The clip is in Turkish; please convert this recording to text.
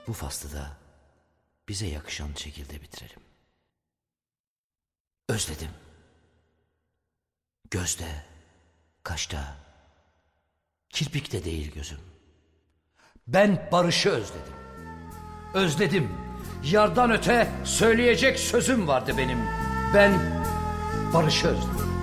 Bu faslı da bize yakışan şekilde bitirelim. Özledim. Gözde, kaşta, kirpikte değil gözüm. Ben barışı özledim. Özledim. Yardan öte söyleyecek sözüm vardı benim. Ben barışı özledim.